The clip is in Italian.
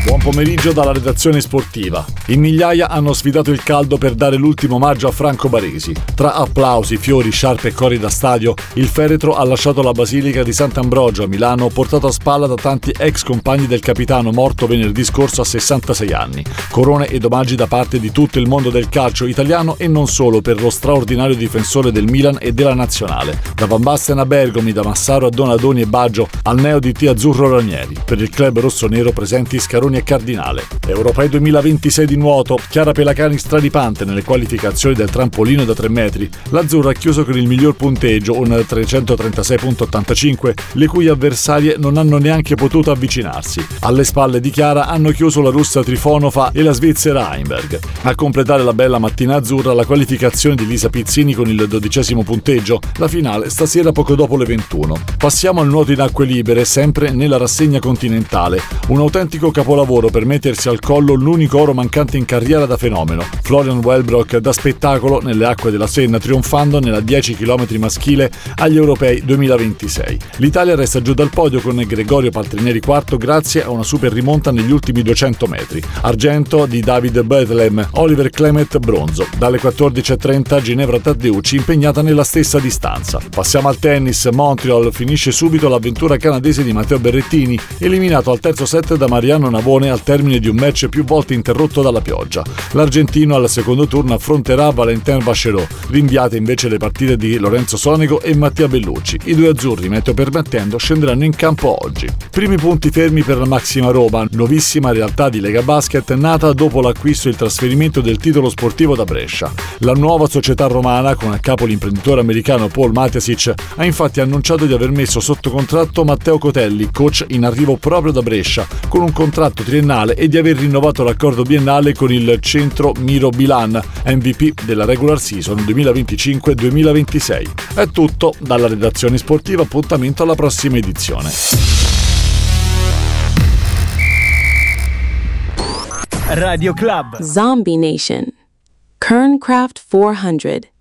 Buon pomeriggio dalla redazione sportiva. In migliaia hanno sfidato il caldo per dare l'ultimo omaggio a Franco Baresi. Tra applausi, fiori, sciarpe e cori da stadio, il feretro ha lasciato la Basilica di Sant'Ambrogio a Milano, portato a spalla da tanti ex compagni del capitano morto venerdì scorso a 66 anni. Corone ed omaggi da parte di tutto il mondo del calcio italiano e non solo per lo straordinario difensore del Milan e della Nazionale. Da Van Basten a Bergomi, da Massaro a Donadoni e Baggio, al neo DT azzurro Ranieri. Per il club rossonero presenti Scaroni e Cardinale. Europei 2026 di nuoto, Chiara Pelacani straripante nelle qualificazioni del trampolino da 3 metri. L'Azzurra ha chiuso con il miglior punteggio, un 336.85, le cui avversarie non hanno neanche potuto avvicinarsi. Alle spalle di Chiara hanno chiuso la russa Trifonova e la svizzera Heimberg. A completare la bella mattina azzurra la qualificazione di Lisa Pizzini con il 12° punteggio, la finale stasera poco dopo le 21. Passiamo al nuoto in acque libere, sempre nella rassegna continentale. Un autentico capolavoro per mettersi al collo l'unico oro mancante in carriera da fenomeno. Florian Wellbrock da spettacolo nelle acque della Senna, trionfando nella 10 km maschile agli Europei 2026. L'Italia resta giù dal podio con Gregorio Paltrinieri quarto grazie a una super rimonta negli ultimi 200 metri. Argento di David Bethlehem, Oliver Clement bronzo. Dalle 14.30 Ginevra Taddeucci impegnata nella stessa distanza. Passiamo al tennis. Montreal finisce subito l'avventura canadese di Matteo Berrettini, eliminato al terzo set da Mariano Navone al termine di un match più volte interrotto dalla pioggia. L'argentino al secondo turno affronterà Valentin Vacherot, rinviate invece le partite di Lorenzo Sonego e Mattia Bellucci. I due azzurri, meteo permettendo, scenderanno in campo oggi. Primi punti fermi per la Maxima Roma, nuovissima realtà di Lega Basket nata dopo l'acquisto e il trasferimento del titolo sportivo da Brescia. La nuova società romana, con a capo l'imprenditore americano Paul Matesic, ha infatti annunciato di aver messo sotto contratto Matteo Cotelli, coach in arrivo proprio da Brescia, con un contratto triennale e di aver rinnovato l'accordo biennale con il centro Miro Bilan, MVP della regular season 2025-2026. È tutto dalla redazione sportiva, appuntamento alla prossima edizione. Radio Club Zombie Nation Kerncraft 400